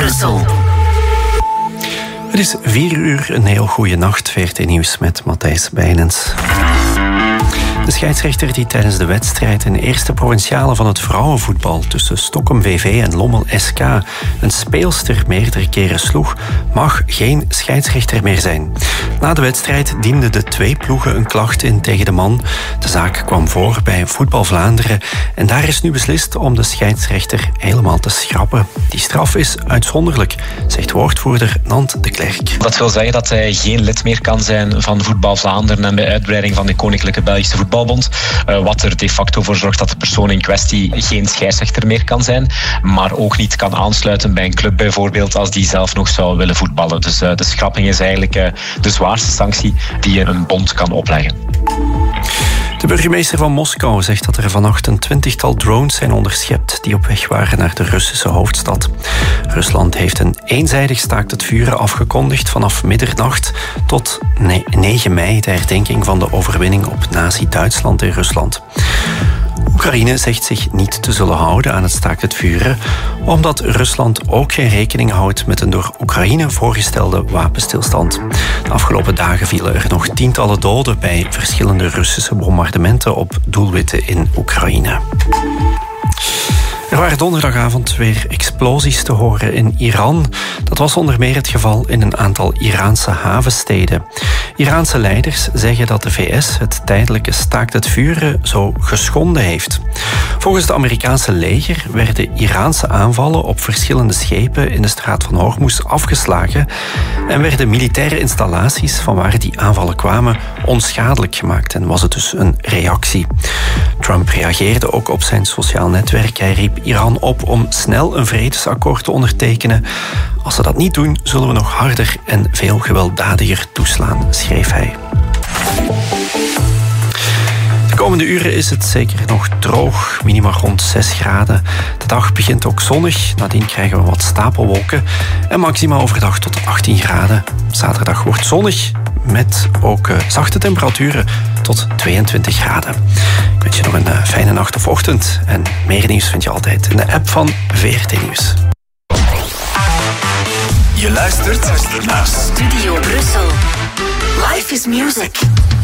Brussel. Het is 4:00, een heel goede nacht. VRT Nieuws met Matthijs Bijnens. De scheidsrechter die tijdens de wedstrijd in de eerste provinciale van het vrouwenvoetbal tussen Stockholm VV en Lommel SK een speelster meerdere keren sloeg, mag geen scheidsrechter meer zijn. Na de wedstrijd dienden de twee ploegen een klacht in tegen de man. De zaak kwam voor bij Voetbal Vlaanderen en daar is nu beslist om de scheidsrechter helemaal te schrappen. Die straf is uitzonderlijk, zegt woordvoerder Nant de Klerk. Dat wil zeggen dat hij geen lid meer kan zijn van Voetbal Vlaanderen en bij uitbreiding van de Koninklijke Belgische Voetbalbond. Wat er de facto voor zorgt dat de persoon in kwestie geen scheidsrechter meer kan zijn, maar ook niet kan aansluiten bij een club bijvoorbeeld als die zelf nog zou willen voetballen. Dus de schrapping is eigenlijk de zwaarste sanctie die een bond kan opleggen. De burgemeester van Moskou zegt dat er vannacht een 20-tal drones zijn onderschept die op weg waren naar de Russische hoofdstad. Rusland heeft een eenzijdig staakt het vuren afgekondigd vanaf middernacht tot 9 mei, de herdenking van de overwinning op Nazi-Duitsland in Rusland. Oekraïne zegt zich niet te zullen houden aan het staakt het vuren, omdat Rusland ook geen rekening houdt met een door Oekraïne voorgestelde wapenstilstand. De afgelopen dagen vielen er nog tientallen doden bij verschillende Russische bombardementen op doelwitten in Oekraïne. Er waren donderdagavond weer explosies te horen in Iran. Dat was onder meer het geval in een aantal Iraanse havensteden. Iraanse leiders zeggen dat de VS het tijdelijke staakt het vuren zo geschonden heeft. Volgens het Amerikaanse leger werden Iraanse aanvallen op verschillende schepen in de straat van Hormuz afgeslagen en werden militaire installaties van waar die aanvallen kwamen onschadelijk gemaakt en was het dus een reactie. Trump reageerde ook op zijn sociaal netwerk. Hij riep Iran op om snel een vredesakkoord te ondertekenen. Als ze dat niet doen, zullen we nog harder en veel gewelddadiger toeslaan, schreef hij. De komende uren is het zeker nog droog, minimaal rond 6 graden. De dag begint ook zonnig, nadien krijgen we wat stapelwolken en maxima overdag tot 18 graden. Zaterdag wordt zonnig, met ook zachte temperaturen tot 22 graden. Ik wens je nog een fijne nacht of ochtend. En meer nieuws vind je altijd in de app van VRT Nieuws. Je luistert naar Studio Brussel. Life is music.